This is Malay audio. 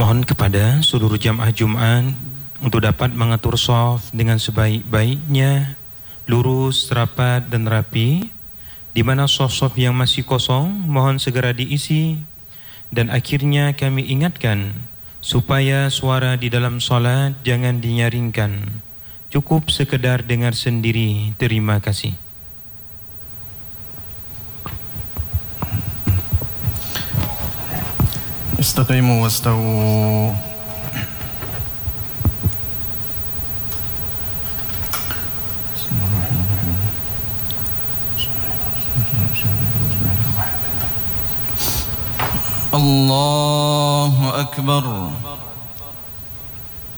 Mohon kepada seluruh jamaah Jumat untuk dapat mengatur shaf dengan sebaik-baiknya, lurus, rapat dan rapi. Di mana shaf-shaf yang masih kosong mohon segera diisi. Dan akhirnya kami ingatkan supaya suara di dalam solat jangan dinyaringkan. Cukup sekedar dengar sendiri. Terima kasih. Istaqimu wastawu. Allahu Akbar.